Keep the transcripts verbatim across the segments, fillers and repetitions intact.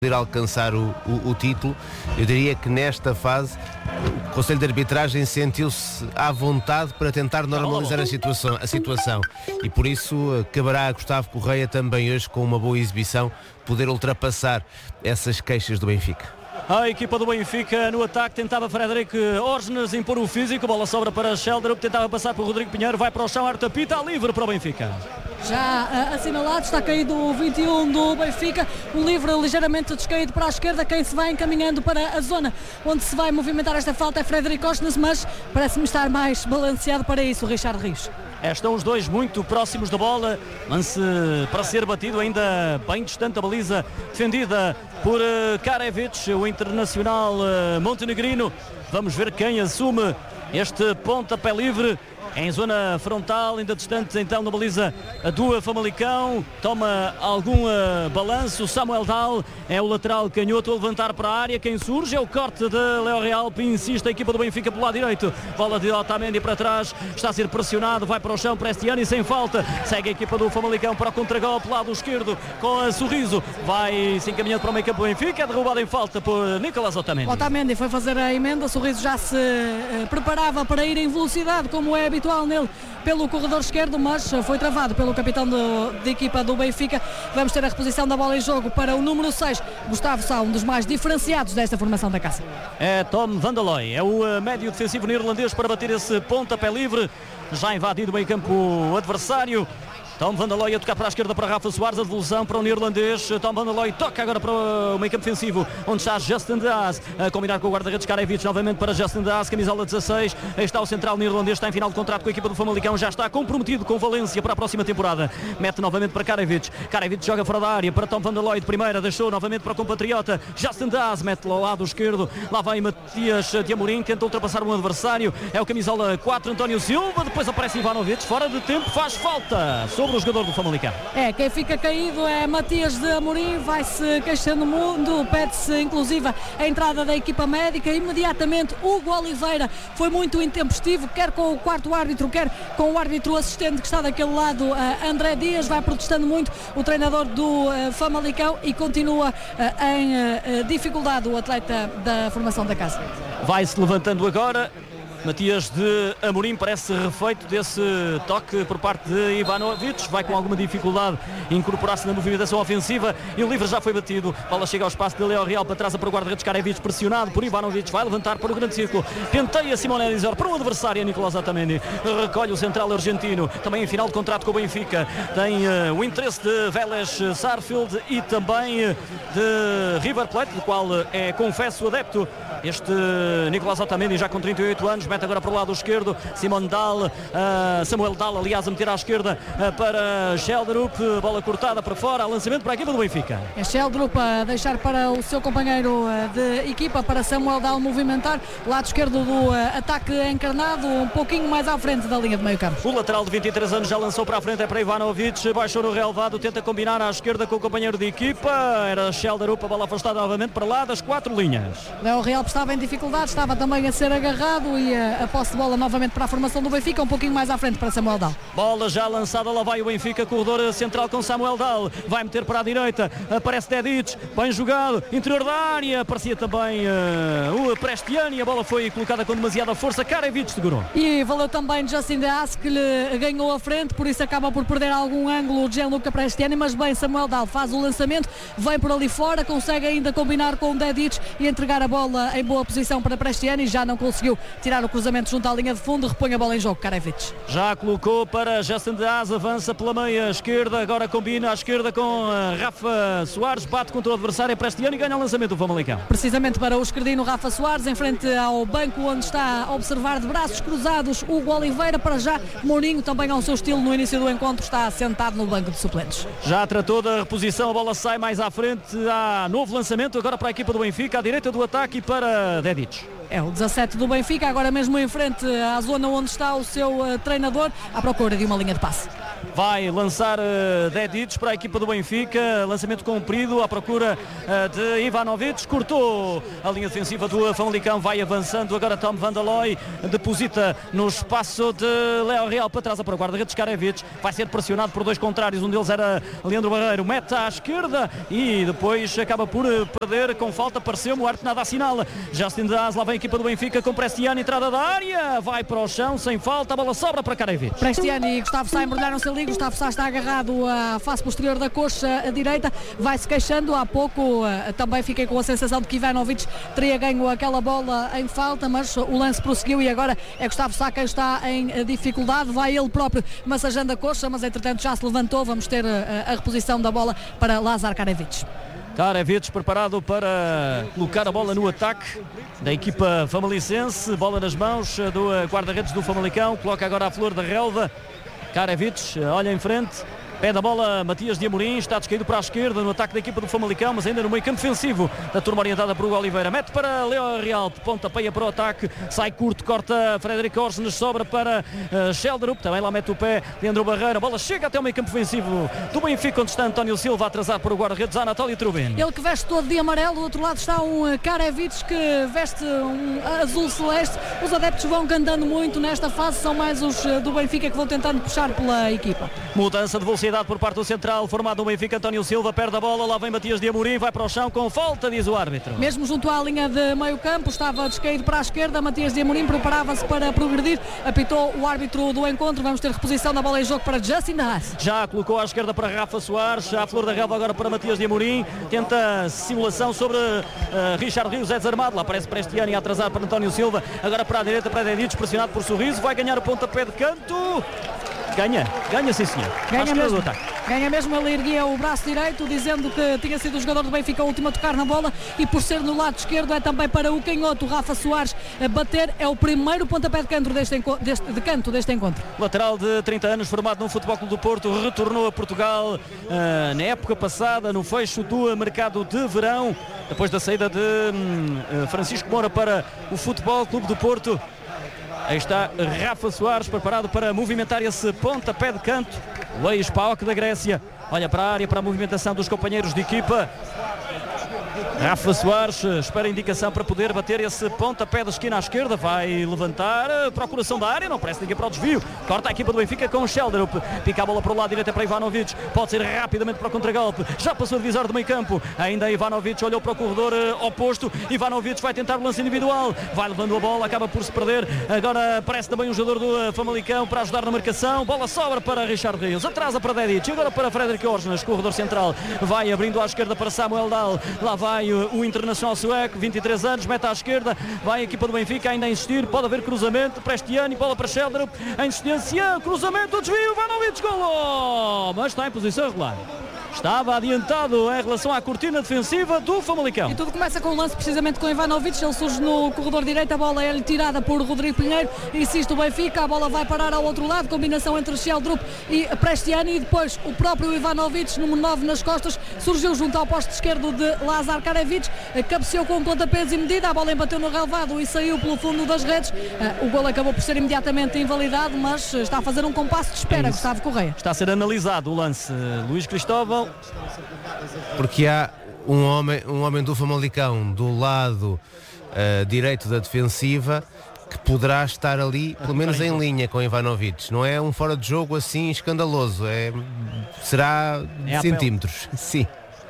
poder alcançar o, o, o título. Eu diria que nesta fase o Conselho de Arbitragem sentiu-se à vontade para tentar normalizar a situação, a situação e por isso caberá a Gustavo Correia também hoje, com uma boa exibição, poder ultrapassar essas queixas do Benfica. A equipa do Benfica no ataque tentava Frederic Orsnes impor o físico, bola sobra para Sheldrup, tentava passar por Rodrigo Pinheiro, vai para o chão, Arthur Pita livre para o Benfica. Já uh, assinalado, está caído o vinte e um do Benfica, um livre ligeiramente descaído para a esquerda. Quem se vai encaminhando para a zona onde se vai movimentar esta falta é Frederic Orsnes, mas parece-me estar mais balanceado para isso o Richard Rios. Estão os dois muito próximos da bola, lance para ser batido ainda bem distante da baliza, defendida por uh, Karevic, o internacional uh, montenegrino. Vamos ver quem assume este pontapé livre. Em zona frontal, ainda distante então na baliza do Famalicão, toma algum uh, balanço. Samuel Dahl é o lateral canhoto a levantar para a área. Quem surge é o corte de Leo Real, insiste a equipa do Benfica pelo lado direito. Bola de Otamendi para trás, está a ser pressionado, vai para o chão Prestiani sem falta. Segue a equipa do Famalicão para o contragolpe, lado esquerdo com a Sorriso. Vai se encaminhando para o meio campo do Benfica, é derrubado em falta por Nicolas Otamendi. Otamendi foi fazer a emenda, Sorriso já se uh, preparava para ir em velocidade, como é habitual nele pelo corredor esquerdo, mas foi travado pelo capitão da equipa do Benfica. Vamos ter a reposição da bola em jogo para o número seis, Gustavo Sá, um dos mais diferenciados desta formação da casa. É Tom van der Looy, é o médio defensivo neerlandês para bater esse pontapé livre, já invadido o meio campo adversário. Tom van der Looy a tocar para a esquerda para Rafa Soares, a devolução para o neerlandês. Tom van der Looy toca agora para o meio campo defensivo, onde está Justin de Haas a combinar com o guarda-redes Karevic, novamente para Justin de Haas, camisola dezasseis. Aí está o central neerlandês, está em final de contrato com a equipa do Famalicão, já está comprometido com Valência para a próxima temporada. Mete novamente para Karevic, Karevic joga fora da área para Tom van der Looy de primeira, deixou novamente para o compatriota Justin de Haas, mete ao lado esquerdo, lá vai Matias de Amorim, tenta ultrapassar um adversário, é o camisola quatro, António Silva, depois aparece Ivanovic, fora de tempo, faz falta sobre o jogador do Famalicão. É, quem fica caído é Matias de Amorim, vai-se queixando muito, pede-se inclusive a entrada da equipa médica. Imediatamente Hugo Oliveira foi muito intempestivo, quer com o quarto árbitro, quer com o árbitro assistente que está daquele lado, uh, André Dias, vai protestando muito o treinador do uh, Famalicão e continua uh, em uh, dificuldade o atleta da formação da casa. Vai-se levantando agora Matias de Amorim, parece refeito desse toque por parte de Ivanovic, vai com alguma dificuldade incorporar-se na movimentação ofensiva e o livre já foi batido. Bola chega ao espaço de Leo Real para trás para o guarda-redes Karevic, pressionado por Ivanovic, vai levantar para o grande círculo, penteia Simone Elizor para o adversário Nicolas Otamendi, recolhe o central argentino, também em final de contrato com o Benfica, tem uh, o interesse de Vélez Sarsfield e também uh, de River Plate, do qual uh, é, confesso, adepto este uh, Nicolas Otamendi, já com trinta e oito anos. Mete agora para o lado esquerdo Simone Dahl, uh, Samuel Dahl, aliás, a meter à esquerda uh, para Sheldrup, bola cortada para fora, lançamento para a equipa do Benfica. É Sheldrup a deixar para o seu companheiro uh, de equipa, para Samuel Dahl movimentar, lado esquerdo do uh, ataque encarnado, um pouquinho mais à frente da linha de meio campo. O lateral de vinte e três anos já lançou para a frente, é para Ivanovic, baixou no relevado, tenta combinar à esquerda com o companheiro de equipa, era Sheldrup, a bola afastada novamente para lá das quatro linhas. Leo Real estava em dificuldade, estava também a ser agarrado e a posse de bola novamente para a formação do Benfica, um pouquinho mais à frente para Samuel Dahl. Bola já lançada, lá vai o Benfica, corredor central com Samuel Dahl, vai meter para a direita, aparece Dedic, bem jogado, interior da área, aparecia também uh, o Prestiani, a bola foi colocada com demasiada força, Karevic segurou. E valeu também Justin de Haas, que lhe ganhou a frente, por isso acaba por perder algum ângulo o Gianluca Prestiani, mas bem, Samuel Dahl faz o lançamento, vem por ali fora, consegue ainda combinar com o Dedic e entregar a bola em boa posição para Prestiani, já não conseguiu tirar o cruzamento junto à linha de fundo, repõe a bola em jogo Karevic. Já colocou para Justin de Haas, avança pela meia esquerda, agora combina à esquerda com Rafa Soares, bate contra o adversário Prestiani e ganha o lançamento do Famalicão. Precisamente para o esquerdino Rafa Soares, em frente ao banco onde está a observar de braços cruzados Hugo Oliveira, para já Mourinho também ao seu estilo no início do encontro está sentado no banco de suplentes. Já tratou da reposição, a bola sai mais à frente, há novo lançamento agora para a equipa do Benfica, à direita do ataque e para Dedic. É o dezassete do Benfica, agora mesmo em frente à zona onde está o seu uh, treinador, à procura de uma linha de passe. vai lançar uh, Dedic para a equipa do Benfica, lançamento comprido à procura uh, de Ivanovic, cortou a linha defensiva do Famalicão, vai avançando agora Tom Van der Looy, deposita no espaço de Léo Real para trás para o guarda-redes Karevic, vai ser pressionado por dois contrários, um deles era Leandro Barreiro, mete à esquerda e depois acaba por perder com falta, pareceu-me, o árbitro nada assinala. Justin Dias, lá vem a equipa do Benfica com Prestiani, entrada da área, vai para o chão sem falta, a bola sobra para Karevic. Prestiani e Gustavo Sá embrulharam-se ali, Gustavo Sá está agarrado à face posterior da coxa direita, vai-se queixando. Há pouco também fiquei com a sensação de que Ivanovic teria ganho aquela bola em falta, mas o lance prosseguiu e agora é Gustavo Sá quem está em dificuldade, vai ele próprio massajando a coxa, mas entretanto já se levantou. Vamos ter a, a reposição da bola para Lazar Karevic. Karevic preparado para colocar a bola no ataque da equipa famalicense, bola nas mãos do guarda-redes do Famalicão, coloca agora a flor da relva. Karevic olha em frente, pede a bola Matias de Amorim, está descaído para a esquerda no ataque da equipa do Famalicão, mas ainda no meio campo defensivo da turma orientada por Hugo Oliveira, mete para Léo Real, pontapeia para o ataque, sai curto, corta Frederic Orsnes, sobra para uh, Sheldrup, também lá mete o pé Leandro Barreiro, a bola chega até o meio campo defensivo do Benfica, onde está António Silva, atrasado para o guarda-redes Anatoly Trubin. Ele que veste todo de amarelo, do outro lado está um Karevic que veste um azul celeste. Os adeptos vão cantando muito nesta fase, são mais os do Benfica que vão tentando puxar pela equipa. Mudança de velocidade por parte do central, formado o Benfica, António Silva perde a bola, lá vem Matias de Amorim, vai para o chão com falta, diz o árbitro. Mesmo junto à linha de meio campo, estava descaído para a esquerda, Matias de Amorim preparava-se para progredir, apitou o árbitro do encontro, vamos ter reposição da bola em jogo para Justin Dias. Já colocou à esquerda para Rafa Soares, já a flor da relva agora para Matias de Amorim, tenta simulação sobre uh, Richard Rios, é desarmado, lá aparece Prestiani a atrasar para António Silva, agora para a direita para Dedic, pressionado por Sorriso, vai ganhar o pontapé de canto. Ganha, ganha sim senhor. Ganha mesmo, ganha mesmo, ele erguia o braço direito dizendo que tinha sido o jogador do Benfica o último a tocar na bola e por ser no lado esquerdo é também para o canhoto Rafa Soares a bater, é o primeiro pontapé de canto deste, deste, de canto deste encontro. Lateral de trinta anos, formado no Futebol Clube do Porto, retornou a Portugal uh, na época passada, no fecho do mercado de verão, depois da saída de uh, Francisco Moura para o Futebol Clube do Porto. Aí está Rafa Soares preparado para movimentar esse pontapé de canto. Leis Paok da Grécia olha para a área, para a movimentação dos companheiros de equipa. Rafa Soares espera indicação para poder bater esse pontapé de esquina à esquerda, vai levantar, procuração da área, não parece ninguém para o desvio, corta a equipa do Benfica com o Sheldrup, pica a bola para o lado direito para Ivanovic, pode ser rapidamente para o contragolpe, já passou a divisória do meio campo, ainda Ivanovic olhou para o corredor uh, oposto, Ivanovic vai tentar o lance individual, vai levando a bola, acaba por se perder, agora aparece também um jogador do uh, Famalicão para ajudar na marcação, bola sobra para Richard Rios, atrasa para Dedic, agora para Frederic Orsnes, corredor central, vai abrindo à esquerda para Samuel Dahl, lá vai o internacional sueco, vinte e três anos, mete à esquerda, vai a equipa do Benfica ainda a insistir, pode haver cruzamento, Prestiani, bola para Sheldrup, a insistência, cruzamento, desvio, Ivanovic, golo, mas está em posição regular. Estava adiantado em relação à cortina defensiva do Famalicão. E tudo começa com o lance precisamente com Ivanovic, ele surge no corredor direito, a bola é tirada por Rodrigo Pinheiro, insiste o Benfica, a bola vai parar ao outro lado, combinação entre Sheldrup e Prestiani, e depois o próprio Ivanovic, número nove nas costas, surgiu junto ao poste esquerdo de Lazar Karevic, cabeceou com um pontapé de medida, a bola embateu no relvado e saiu pelo fundo das redes, o golo acabou por ser imediatamente invalidado, mas está a fazer um compasso de espera, é Gustavo Correia. Está a ser analisado o lance, Luís Cristóvão. Porque há um homem, um homem do Famalicão do lado uh, direito da defensiva que poderá estar ali, pelo menos em linha com Ivanovic. Não é um fora de jogo assim escandaloso, é, será é centímetros. Sim.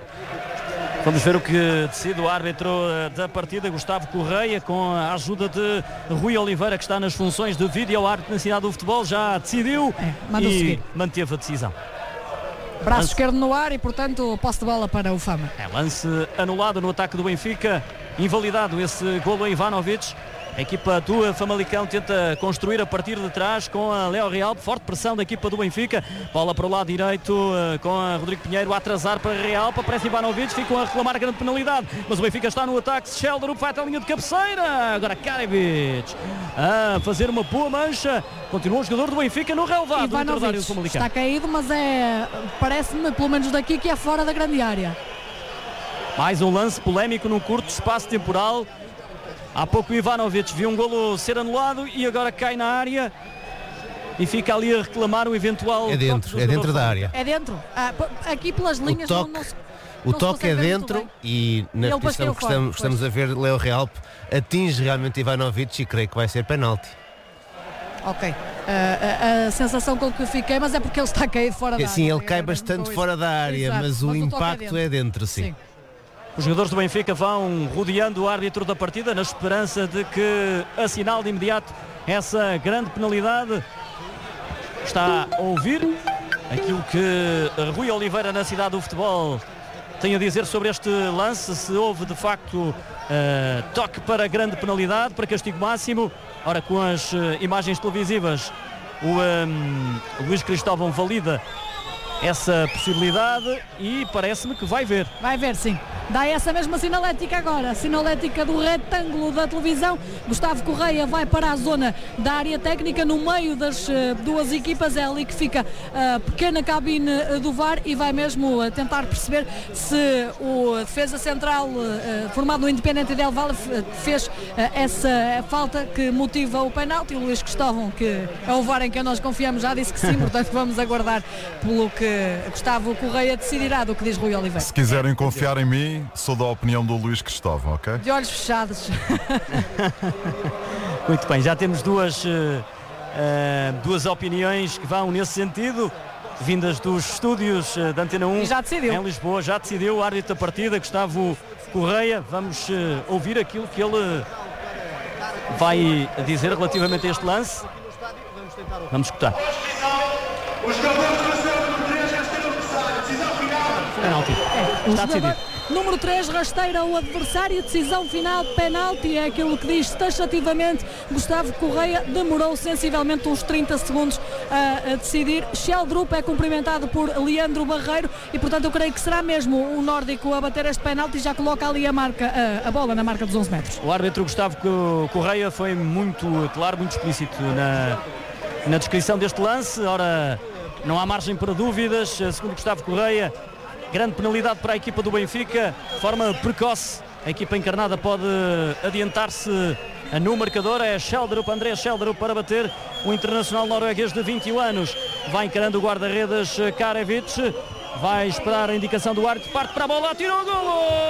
Vamos ver o que decide o árbitro da partida, Gustavo Correia, com a ajuda de Rui Oliveira, que está nas funções de vídeo árbitro na cidade do futebol, já decidiu é, e seguir. Manteve a decisão. Braço lance esquerdo no ar e, portanto, posse de bola para o Fama. É, lance anulado no ataque do Benfica, invalidado esse golo a Ivanovic. A equipa do Famalicão tenta construir a partir de trás com a Léo Real, forte pressão da equipa do Benfica, bola para o lado direito com a Rodrigo Pinheiro a atrasar para Real, para parece Ivanovic, ficam a reclamar a grande penalidade, mas o Benfica está no ataque, Sheldrup vai até a linha de cabeceira, agora Karevic a fazer uma boa mancha, continua o jogador do Benfica no relvado. Ivanovic está caído, mas é, parece-me, pelo menos daqui, que é fora da grande área. Mais um lance polémico num curto espaço temporal. Há pouco o Ivanovic viu um golo ser anulado e agora cai na área e fica ali a reclamar o eventual É dentro, toque é do dentro jogador da fora. área. É dentro. Ah, aqui pelas linhas O toque, não, não se, o não se toque é consegue ver muito dentro bem. e na Ele repetição bateu que fora, estamos, estamos a ver, Leo Real atinge realmente Ivanovic e creio que vai ser penalti. Ok. Ah, a, a sensação com que fiquei, mas é porque ele está caído fora da área. Sim, ele Tem a cai ver mesmo bastante com fora isso. da área, Exato, mas o toque impacto é dentro, sim. Sim. Os jogadores do Benfica vão rodeando o árbitro da partida na esperança de que assinale de imediato essa grande penalidade. Está a ouvir aquilo que Rui Oliveira, na Cidade do Futebol, tem a dizer sobre este lance, se houve de facto uh, toque para grande penalidade, para castigo máximo. Ora, com as uh, imagens televisivas, o um, Luís Cristóvão valida essa possibilidade e parece-me que vai ver. Vai ver, sim. Dá essa mesma sinalética agora, a sinalética do retângulo da televisão. Gustavo Correia vai para a zona da área técnica, no meio das uh, duas equipas. É ali que fica a pequena cabine uh, do V A R e vai mesmo uh, tentar perceber se o defesa central uh, formado no Independente Del Valle uh, fez uh, essa falta que motiva o penalti. O Luís Cristóvão, que é o V A R em quem nós confiamos, já disse que sim, portanto vamos aguardar pelo que Gustavo Correia decidirá do que diz Rui Oliveira. Se quiserem confiar em mim, sou da opinião do Luís Cristóvão, ok? De olhos fechados. Muito bem, já temos duas, uh, uh, duas opiniões que vão nesse sentido, vindas dos estúdios uh, da Antena um E já decidiu. em Lisboa. Já decidiu o árbitro da partida, Gustavo Correia. Vamos uh, ouvir aquilo que ele vai dizer relativamente a este lance. Vamos escutar. Os jogadores receberam por três, rasteiro o adversário, decisão final. Penalti. É, o Está jogador decidido. número três rasteira o adversário, decisão final, penalti, é aquilo que diz taxativamente Gustavo Correia. Demorou sensivelmente uns trinta segundos a, a decidir. Sheldrup é cumprimentado por Leandro Barreiro e portanto eu creio que será mesmo o nórdico a bater este penalti e já coloca ali a, marca, a, a bola na marca dos onze metros. O árbitro Gustavo Correia foi muito claro, muito explícito na, na descrição deste lance. Ora, não há margem para dúvidas, segundo Gustavo Correia. Grande penalidade para a equipa do Benfica, de forma precoce. A equipa encarnada pode adiantar-se no marcador. É Sheldrup, André Sheldrup para bater. O internacional norueguês de vinte e um anos vai encarando o guarda-redes Karevic. Vai esperar a indicação do árbitro, parte para a bola, tirou o golo!